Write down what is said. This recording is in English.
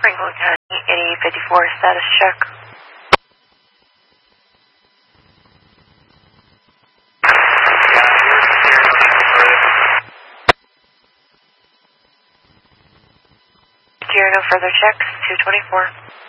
Franklin County, 8854, status check. Here, no further checks, 224.